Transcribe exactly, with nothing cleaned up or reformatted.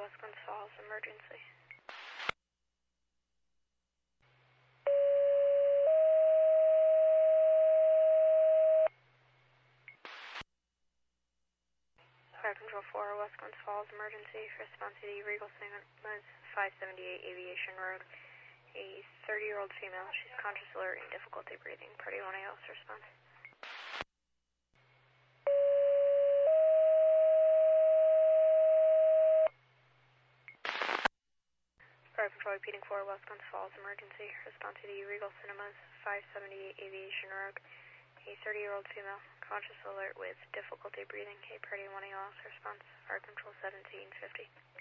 West Glens Falls, emergency. Fire Control four, West Glens Falls, emergency. Response to the Regal Cinemas, five seventy-eight Aviation Road. A thirty-year-old female. She's conscious, alert, and difficulty breathing. Party one A L S response. Fire Patrol repeating four, West Glens Falls, emergency. Response to the Regal Cinemas, five seventy-eight Aviation Road. A thirty-year-old female, conscious, alert, with difficulty breathing. A party one A L S response. Fire Control seventeen fifty.